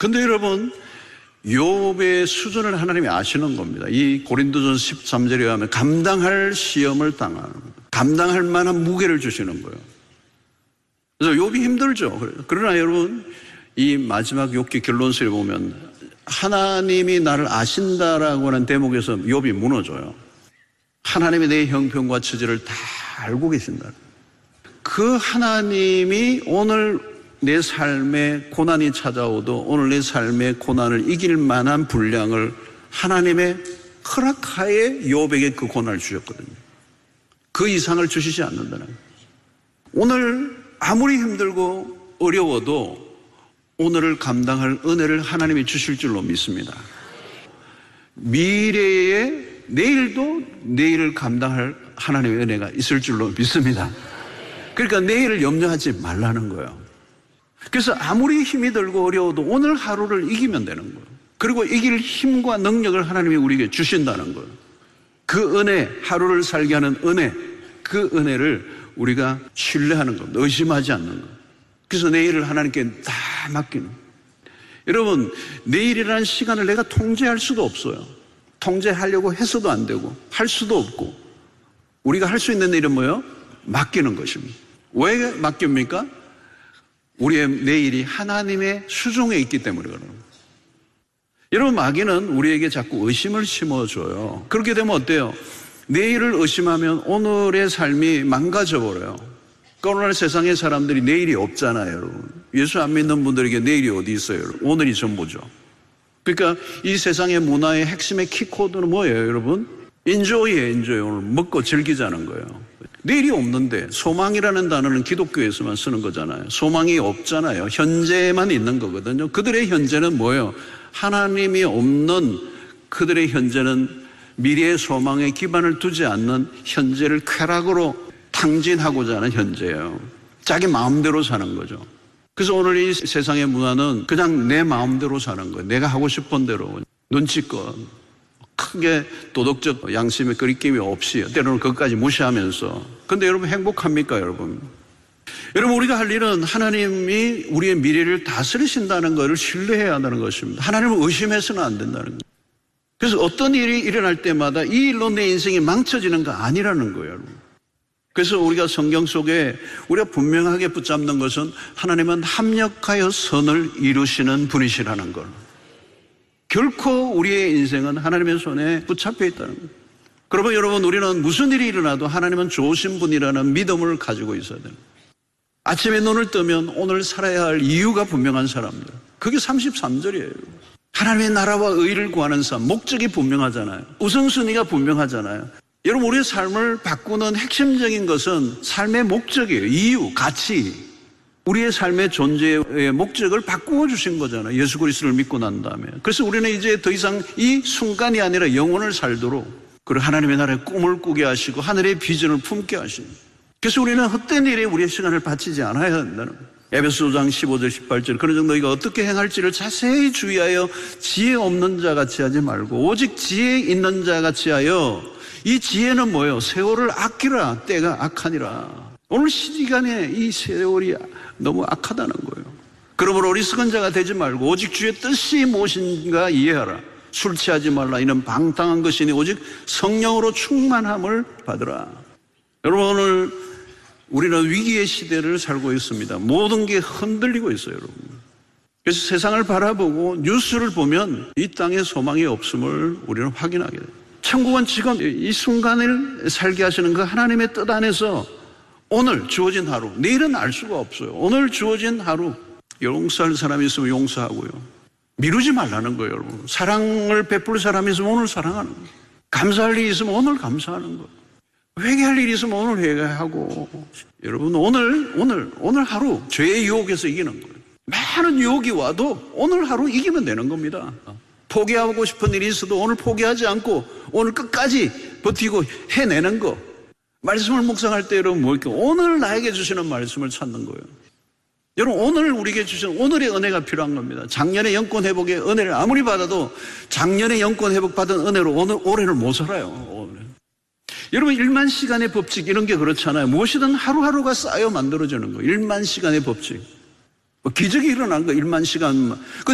근데 여러분, 욥의 수준을 하나님이 아시는 겁니다. 이 고린도전서 13절에 하면 감당할 시험을 당하는 거예요. 감당할 만한 무게를 주시는 거예요. 그래서 욥이 힘들죠. 그러나 여러분, 이 마지막 욥기 결론서에 보면 하나님이 나를 아신다라고 하는 대목에서 욥이 무너져요. 하나님이 내 형편과 처지를 다 알고 계신다. 그 하나님이 오늘 내 삶에 고난이 찾아오도 오늘 내 삶의 고난을 이길 만한 분량을 하나님의 허락하에 욥에게 그 고난을 주셨거든요. 그 이상을 주시지 않는다는 거예요. 오늘 아무리 힘들고 어려워도 오늘을 감당할 은혜를 하나님이 주실 줄로 믿습니다. 미래에 내일도 내일을 감당할 하나님의 은혜가 있을 줄로 믿습니다. 그러니까 내일을 염려하지 말라는 거예요. 그래서 아무리 힘이 들고 어려워도 오늘 하루를 이기면 되는 거예요. 그리고 이길 힘과 능력을 하나님이 우리에게 주신다는 거예요. 그 은혜, 하루를 살게 하는 은혜, 그 은혜를 우리가 신뢰하는 겁니다. 의심하지 않는 거예요. 그래서 내일을 하나님께 다 맡기는 거예요. 여러분, 내일이라는 시간을 내가 통제할 수도 없어요. 통제하려고 해서도 안 되고 할 수도 없고 우리가 할 수 있는 일은 뭐예요? 맡기는 것입니다. 왜 맡깁니까? 우리의 내일이 하나님의 수중에 있기 때문에 그러는 거예요. 여러분, 마귀는 우리에게 자꾸 의심을 심어줘요. 그렇게 되면 어때요? 내일을 의심하면 오늘의 삶이 망가져버려요. 그러니까 오늘 세상의 사람들이 내일이 없잖아요, 여러분. 예수 안 믿는 분들에게 내일이 어디 있어요, 여러분? 오늘이 전부죠. 그러니까 이 세상의 문화의 핵심의 키코드는 뭐예요, 여러분? 인조이에요, 인조이. 오늘 먹고 즐기자는 거예요. 내일이 없는데 소망이라는 단어는 기독교에서만 쓰는 거잖아요. 소망이 없잖아요. 현재만 있는 거거든요. 그들의 현재는 뭐예요? 하나님이 없는 그들의 현재는 미래의 소망에 기반을 두지 않는 현재를 쾌락으로 탕진하고자 하는 현재예요. 자기 마음대로 사는 거죠. 그래서 오늘 이 세상의 문화는 그냥 내 마음대로 사는 거예요. 내가 하고 싶은 대로 눈치껏 크게 도덕적 양심의 거리낌이 없이 때로는 그것까지 무시하면서. 근데 여러분 행복합니까, 여러분? 여러분, 우리가 할 일은 하나님이 우리의 미래를 다스리신다는 것을 신뢰해야 한다는 것입니다. 하나님을 의심해서는 안 된다는 거예요. 그래서 어떤 일이 일어날 때마다 이 일로 내 인생이 망쳐지는 거 아니라는 거예요, 여러분. 그래서 우리가 성경 속에 우리가 분명하게 붙잡는 것은 하나님은 합력하여 선을 이루시는 분이시라는 걸. 결코 우리의 인생은 하나님의 손에 붙잡혀 있다는 거예요. 그러면 여러분, 우리는 무슨 일이 일어나도 하나님은 좋으신 분이라는 믿음을 가지고 있어야 돼요. 아침에 눈을 뜨면 오늘 살아야 할 이유가 분명한 사람들. 그게 33절이에요. 하나님의 나라와 의를 구하는 삶, 목적이 분명하잖아요. 우선순위가 분명하잖아요. 여러분, 우리의 삶을 바꾸는 핵심적인 것은 삶의 목적이에요. 이유, 가치. 우리의 삶의 존재의 목적을 바꾸어 주신 거잖아요. 예수 그리스도를 믿고 난 다음에. 그래서 우리는 이제 더 이상 이 순간이 아니라 영원을 살도록 그리고 하나님의 나라의 꿈을 꾸게 하시고 하늘의 비전을 품게 하시는. 그래서 우리는 헛된 일에 우리의 시간을 바치지 않아야 한다는 거예요. 에베소 5장 15절 18절 그런 정도 너희가 어떻게 행할지를 자세히 주의하여 지혜 없는 자 같이 하지 말고 오직 지혜 있는 자 같이 하여. 이 지혜는 뭐예요? 세월을 아끼라. 때가 악하니라. 오늘 시간에 이 세월이 너무 악하다는 거예요. 그러므로 어리석은 자가 되지 말고 오직 주의 뜻이 무엇인가 이해하라. 술 취하지 말라. 이는 방탕한 것이니 오직 성령으로 충만함을 받으라. 여러분, 오늘 우리는 위기의 시대를 살고 있습니다. 모든 게 흔들리고 있어요, 여러분. 그래서 세상을 바라보고 뉴스를 보면 이 땅에 소망이 없음을 우리는 확인하게 돼요. 천국은 지금 이 순간을 살게 하시는 그 하나님의 뜻 안에서 오늘 주어진 하루, 내일은 알 수가 없어요. 오늘 주어진 하루, 용서할 사람이 있으면 용서하고요. 미루지 말라는 거예요, 여러분. 사랑을 베풀 사람이 있으면 오늘 사랑하는 거예요. 감사할 일이 있으면 오늘 감사하는 거예요. 회개할 일이 있으면 오늘 회개하고. 여러분, 오늘 하루 죄의 유혹에서 이기는 거예요. 많은 유혹이 와도 오늘 하루 이기면 되는 겁니다. 포기하고 싶은 일이 있어도 오늘 포기하지 않고 오늘 끝까지 버티고 해내는 거. 말씀을 묵상할 때 여러분 뭘까요? 오늘 나에게 주시는 말씀을 찾는 거예요. 여러분, 오늘 우리에게 주시는 오늘의 은혜가 필요한 겁니다. 작년의 영권 회복의 은혜를 아무리 받아도 작년의 영권 회복 받은 은혜로 올해를 못 살아요. 여러분, 1만 시간의 법칙 이런 게 그렇잖아요. 무엇이든 하루하루가 쌓여 만들어지는 거예요. 1만 시간의 법칙. 기적이 일어난 거 1만 시간.